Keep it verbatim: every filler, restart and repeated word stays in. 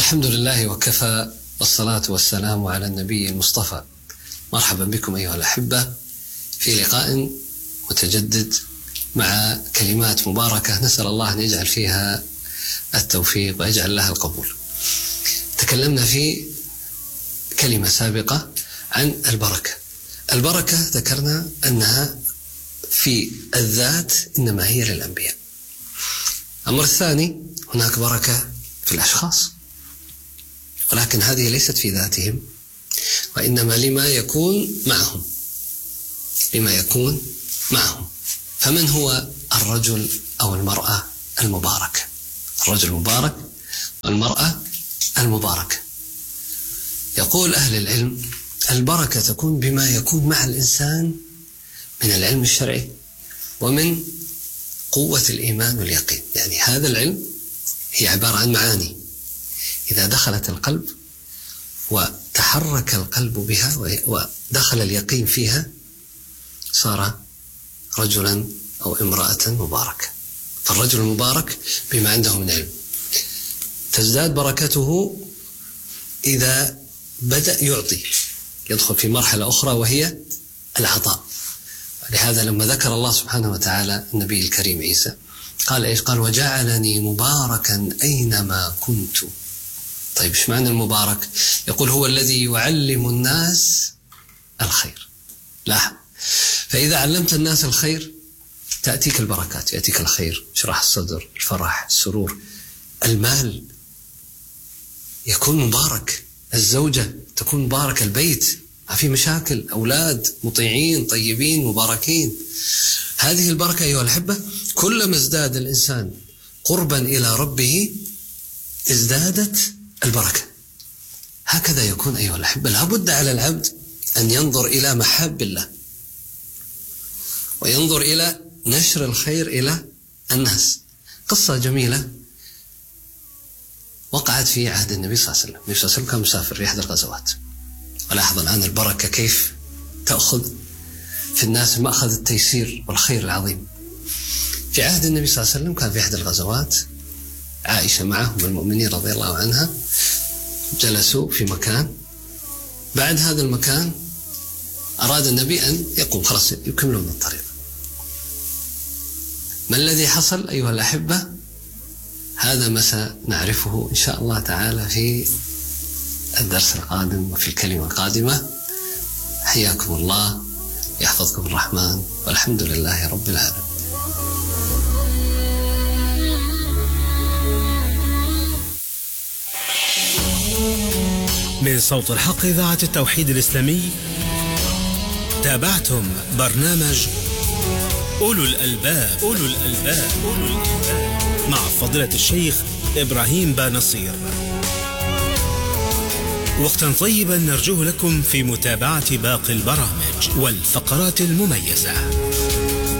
الحمد لله وكفى، والصلاة والسلام على النبي المصطفى. مرحبا بكم أيها الأحبة في لقاء متجدد مع كلمات مباركة نسأل الله أن يجعل فيها التوفيق ويجعل لها القبول. تكلمنا في كلمة سابقة عن البركة. البركة ذكرنا أنها في الذات إنما هي للأنبياء. الأمر الثاني، هناك بركة في الأشخاص، ولكن هذه ليست في ذاتهم، وإنما لما يكون معهم لما يكون معهم فمن هو الرجل أو المرأة المباركة؟ الرجل المبارك والمرأة المباركة. يقول أهل العلم: البركة تكون بما يكون مع الإنسان من العلم الشرعي ومن قوة الإيمان واليقين. يعني هذا العلم هي عبارة عن معاني، إذا دخلت القلب وتحرك القلب بها ودخل اليقين فيها صار رجلا أو امرأة مباركة. فالرجل المبارك بما عنده من علم. تزداد بركته إذا بدأ يعطي، يدخل في مرحلة أخرى وهي العطاء. لهذا لما ذكر الله سبحانه وتعالى النبي الكريم عيسى قال إيش؟ قال: وجعلني مباركا أينما كنت. طيب إيش معنى المبارك؟ يقول: هو الذي يعلم الناس الخير. لاحظ، فإذا علمت الناس الخير تأتيك البركات، يأتيك الخير، شرح الصدر، الفرح، السرور، المال يكون مبارك، الزوجة تكون مبارك، البيت ما في مشاكل، أولاد مطيعين طيبين مباركين. هذه البركة أيها الأحبة كلما ازداد الإنسان قربا إلى ربه ازدادت البركة. هكذا يكون أيها الأحبة. لابد على العبد أن ينظر إلى محاب الله وينظر إلى نشر الخير إلى الناس. قصة جميلة وقعت في عهد النبي صلى الله عليه وسلم. النبي صلى الله عليه وسلم كان مسافر في أحد الغزوات، ولاحظ الآن البركة كيف تأخذ في الناس مأخذ التيسير والخير العظيم. في عهد النبي صلى الله عليه وسلم كان في أحد الغزوات عائشة معه من المؤمنين رضي الله عنها، جلسوا في مكان. بعد هذا المكان أراد النبي أن يقوم، خلاص يكملون الطريق. ما الذي حصل أيها الأحبة؟ هذا ما سنعرفه إن شاء الله تعالى في الدرس القادم وفي الكلمة القادمة. حياكم الله، يحفظكم الرحمن، والحمد لله رب العالمين. من صوت الحق إذاعة التوحيد الإسلامي، تابعتم برنامج أولو الألباب أولو الألباب أولو الألباب مع فضيلة الشيخ إبراهيم بانصير. وقتا طيبا نرجوه لكم في متابعة باقي البرامج والفقرات المميزة.